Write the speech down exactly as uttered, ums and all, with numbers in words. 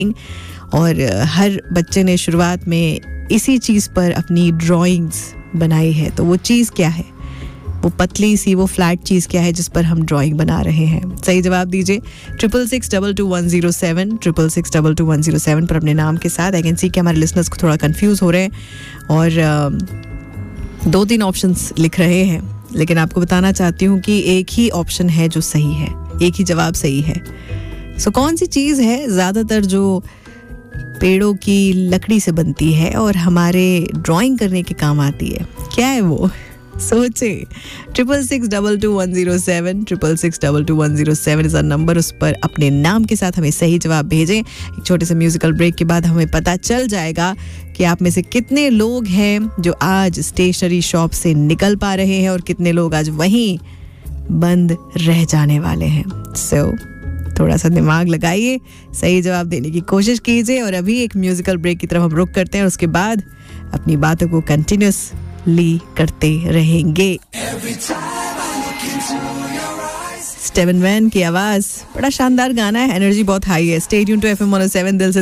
और हर बच्चे ने शुरुआत में इसी चीज़ पर अपनी ड्राइंग्स बनाई है. तो वो चीज़ क्या है, वो पतली सी वो फ्लैट चीज़ क्या है जिस पर हम ड्राइंग बना रहे हैं? सही जवाब दीजिए triple six double two one zero seven triple six double two one zero seven पर अपने नाम के साथ. आई कैन सी कि हमारे लिसनर्स को थोड़ा कंफ्यूज हो रहे हैं और uh, दो तीन ऑप्शंस लिख रहे हैं, लेकिन आपको बताना चाहती हूँ कि एक ही ऑप्शन है जो सही है, एक ही जवाब सही है. सो so, कौन सी चीज़ है ज़्यादातर जो पेड़ों की लकड़ी से बनती है और हमारे ड्राइंग करने के काम आती है? क्या है वो? सोचे. Triple six double two one zero seven triple six double two one zero seven is a number. उस पर अपने नाम के साथ हमें सही जवाब भेजें. एक छोटे से म्यूजिकल ब्रेक के बाद हमें पता चल जाएगा कि आप में से कितने लोग हैं जो आज स्टेशनरी शॉप से निकल पा रहे हैं और कितने लोग आज वहीं बंद रह जाने वाले हैं. सो so, थोड़ा सा दिमाग लगाइए, सही जवाब देने की कोशिश कीजिए. और अभी एक म्यूजिकल ब्रेक की तरफ हम रुक करते हैं और उसके बाद अपनी बातों को कंटिन्यूस ली करते रहेंगे. स्टेवन वैन की आवाज, बड़ा शानदार गाना है, एनर्जी बहुत हाई है. Stay tuned to FM one O seven. दिल से